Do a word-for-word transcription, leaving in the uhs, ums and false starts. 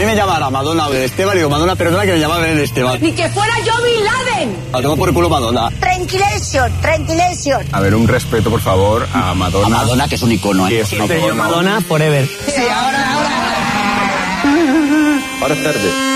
me llamara Madonna o Belén Esteban, digo, Madonna, perdona que me llamaba Belén Esteban. Ni que fuera yo Bin Laden. La tengo por el culo Madonna. Tranquilation, tranquilation. A ver, un respeto, por favor, a Madonna. A Madonna, que es un icono, ¿eh? Es un Madonna forever. Sí, ahora, ahora. Buenas tardes.